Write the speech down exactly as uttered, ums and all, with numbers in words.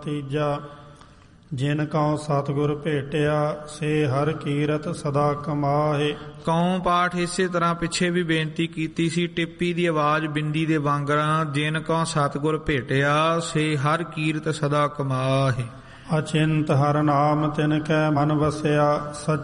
ਤੀਜਾ। ਜਿਨ ਕਉ ਸਤਿਗੁਰ ਭੇਟਿਆ ਸੇ ਹਰ ਕੀਰਤ ਸਦਾ ਕਮਾਹੇ। ਕੌਂ ਪਾਠ ਇਸੇ ਤਰ੍ਹਾਂ ਪਿੱਛੇ ਵੀ ਬੇਨਤੀ ਕੀਤੀ ਸੀ। ਟਿੱਪੀ ਦੀ ਆਵਾਜ਼ ਬਿੰਦੀ ਦੇ ਵਾਂਗਰਾਂ। ਜਿਨ ਕਉ ਸਤਿਗੁਰ ਭੇਟਿਆ ਸੇ ਹਰ ਕੀਰਤ ਸਦਾ ਕਮਾਹੇ। ਅਚਿੰਤ ਹਰ ਨਾਮ ਤਿਨ ਕੈ ਮਨ ਵਸਿਆ।